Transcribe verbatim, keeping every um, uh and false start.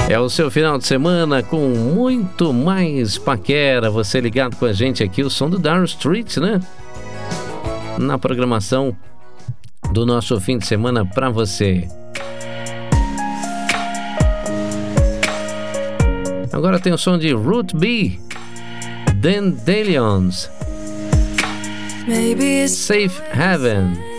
É o seu final de semana com muito mais paquera. Você ligado com a gente aqui, o som do Darryl Street, né? Na programação do nosso fim de semana pra você. Agora tem o som de Root B, Dandelions, Safe Haven.